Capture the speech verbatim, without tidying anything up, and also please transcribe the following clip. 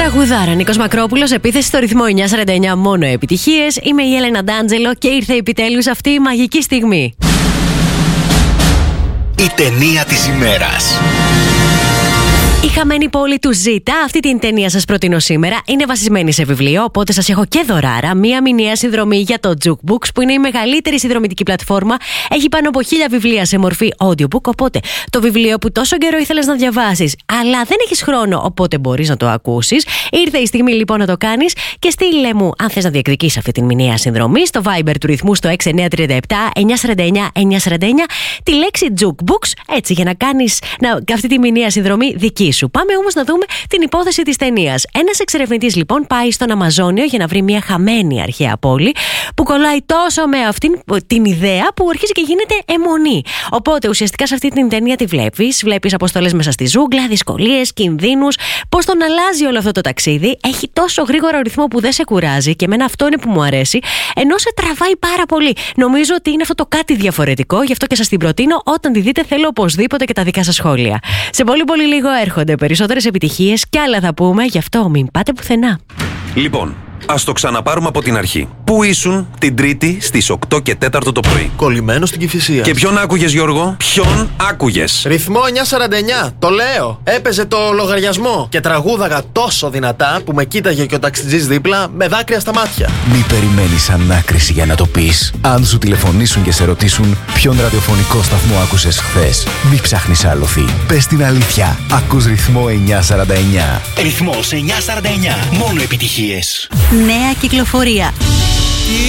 Τραγουδάρα Νίκος Μακρόπουλος, επίθεση στο ρυθμό εννιά σαράντα εννιά, μόνο επιτυχίες. Είμαι η Έλενα Ντάντζελο και ήρθε επιτέλους αυτή η μαγική στιγμή. Η ταινία της ημέρας. Η χαμένη πόλη του Ζήτα, αυτή την ταινία σας προτείνω σήμερα. Είναι βασισμένη σε βιβλίο, οπότε σας έχω και δωράρα. Μία μηνιαία συνδρομή για το Jukebooks, που είναι η μεγαλύτερη συνδρομητική πλατφόρμα. Έχει πάνω από χίλια βιβλία σε μορφή audiobook. Οπότε το βιβλίο που τόσο καιρό ήθελες να διαβάσεις, αλλά δεν έχεις χρόνο, οπότε μπορείς να το ακούσεις. Ήρθε η στιγμή λοιπόν να το κάνεις και στείλε μου, αν θες να διεκδικήσεις αυτή την μηνιαία συνδρομή, στο Viber του ρυθμού στο έξι εννιά τρία επτά εννιά σαράντα εννιά εννιά σαράντα εννιά τη λέξη Jukebooks, έτσι για να κάνεις να, αυτή τη μηνιαία συνδρομή δική σου. Πάμε όμως να δούμε την υπόθεση της ταινίας. Ένας εξερευνητής λοιπόν πάει στον Αμαζόνιο για να βρει μια χαμένη αρχαία πόλη που κολλάει τόσο με αυτήν την ιδέα που αρχίζει και γίνεται αιμονή. Οπότε ουσιαστικά σε αυτή την ταινία τη βλέπεις. Βλέπεις αποστολές μέσα στη ζούγκλα, δυσκολίες, κινδύνους, πώς τον αλλάζει όλο αυτό το ταξίδι. Έχει τόσο γρήγορο ρυθμό που δεν σε κουράζει και εμένα αυτό είναι που μου αρέσει, ενώ σε τραβάει πάρα πολύ. Νομίζω ότι είναι αυτό το κάτι διαφορετικό, γι' αυτό και σας την προτείνω. Όταν τη δείτε, θέλω οπωσδήποτε και τα δικά σας σχόλια. Σε πολύ πολύ λίγο έρχονται περισσότερες επιτυχίες κι άλλα θα πούμε, γι' αυτό μην πάτε πουθενά. Λοιπόν, ας το ξαναπάρουμε από την αρχή. Πού ήσουν την Τρίτη στις οκτώ και τέσσερα το πρωί? Κολλημένο στην Κηφισία. Και ποιον άκουγες, Γιώργο? Ποιον άκουγες? Ρυθμό εννιά σαράντα εννιά, το λέω. Έπαιζε το λογαριασμό και τραγούδαγα τόσο δυνατά που με κοίταγε και ο ταξιτζής δίπλα με δάκρυα στα μάτια. Μη περιμένεις ανάκριση για να το πεις. Αν σου τηλεφωνήσουν και σε ρωτήσουν ποιον ραδιοφωνικό σταθμό άκουσες χθες, μη ψάχνεις άλοθη. Πες την αλήθεια. Ακούς ρυθμό εννιά σαράντα εννιά. Ρυθμός εννιά σαράντα εννιά. Μόνο επιτυχίες. Νέα κυκλοφορία.